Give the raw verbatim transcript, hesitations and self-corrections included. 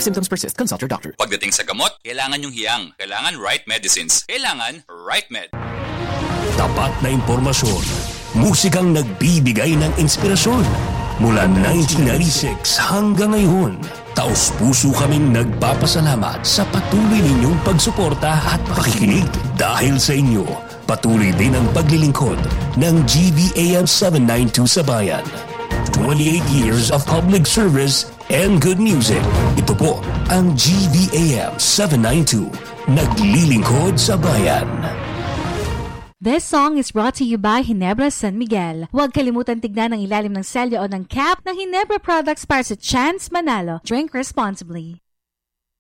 symptoms persist, consult your doctor. Pagdating sa gamot, kailangan yung hiyang. Kailangan right medicines. Kailangan right med. Tapat na impormasyon. Musikang nagbibigay ng inspirasyon. Mula nineteen ninety-six hanggang ngayon, taos-puso kaming nagpapasalamat sa patuloy ninyong pagsuporta at pakikinig. Dahil sa inyo, patuloy din ang paglilingkod ng G V A M seven ninety-two sa bayan. twenty-eight years of public service and good music. Ito po ang G V A M seven ninety-two, naglilingkod sa bayan. This song is brought to you by Ginebra San Miguel. Huwag kalimutan tignan ang ilalim ng selyo o ng cap ng Ginebra products para sa chance manalo. Drink responsibly.